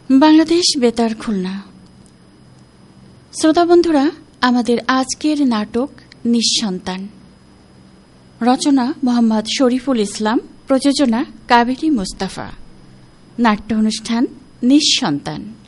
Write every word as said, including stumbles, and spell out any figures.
বাংলাদেশ বেতার খুলনা। শ্রোতা বন্ধুরা, আমাদের আজকের নাটক নিঃসন্তান। রচনা মোহাম্মদ শরীফুল ইসলাম, প্রযোজনা কাবেরী মোস্তফা। নাট্য অনুষ্ঠান নিঃসন্তান।